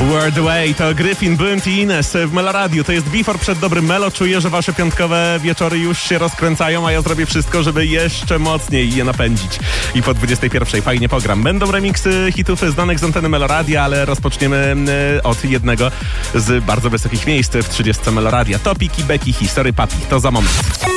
World Away to Gryffin, Blunt i Ines w Meloradiu. To jest Before przed dobrym Melo. Czuję, że wasze piątkowe wieczory już się rozkręcają, a ja zrobię wszystko, żeby jeszcze mocniej je napędzić. I po 21 fajnie pogram. Będą remiksy hitów znanych z anteny Meloradia, ale rozpoczniemy od jednego z bardzo wysokich miejsc w 30 Meloradia. Topik i Becky, History Papi. To za moment.